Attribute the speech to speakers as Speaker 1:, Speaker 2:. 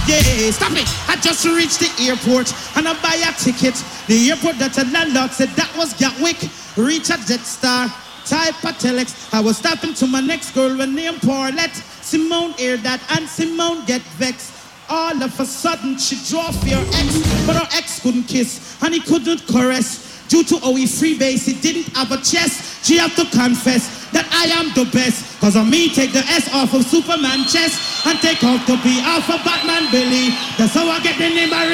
Speaker 1: Yeah, stop it. I just reached the airport and I buy a ticket. The airport that the landlord said that was Gatwick. Reach a Jetstar, type a telex. I was stopping to my next girl with name Paulette. Simone hear that and Simone get vexed. All of a sudden she drove for her ex, but her ex couldn't kiss and he couldn't caress. Due to how he freebase, he didn't have a chest. She have to confess that I am the best. Cause on me take the S off of Superman chest and take off the B off of Batman Billy. That's how I get the name.